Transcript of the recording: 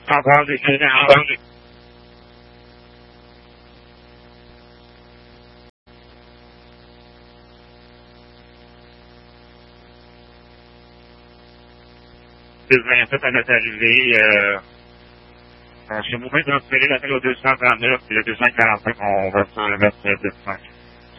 Entendu, c'est bien entendu. C'est bien fait à notre arrivée. Je vais vous transférer l'appel au 239 et le 245, on va se le mettre de 5.